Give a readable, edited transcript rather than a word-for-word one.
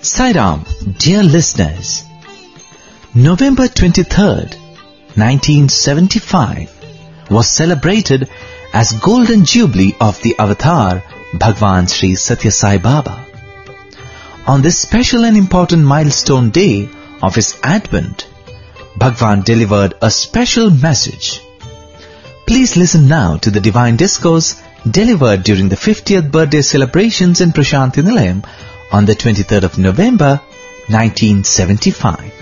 Sai Ram, dear listeners, November 23rd, 1975 was celebrated as Golden Jubilee of the Avatar Bhagwan Sri Satya Sai Baba. On this special and important milestone day of his advent, Bhagwan delivered a special message. Please listen now to the divine discourse delivered during the 50th birthday celebrations in Prashanti Nilayam on the 23rd of November, 1975.